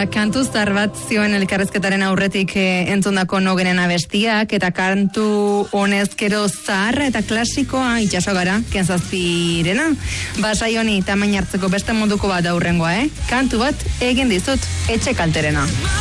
kantu zar bat zioen elkarrezketaren aurretik entzundako Nogenen abestiak, eta kantu honezkero zaharra eta klasikoa itxaso gara, Kentzazpirena. Basai honi tamaina hartzeko beste moduko bat aurrengoa, Kantu bat egin dizut, etxe kalterena.